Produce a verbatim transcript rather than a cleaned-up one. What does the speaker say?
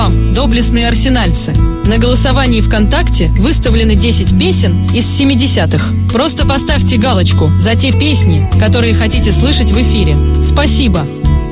вам, доблестные арсенальцы. На голосовании ВКонтакте выставлены десять песен из семидесятых. Просто поставьте галочку за те песни, которые хотите слышать в эфире. Спасибо.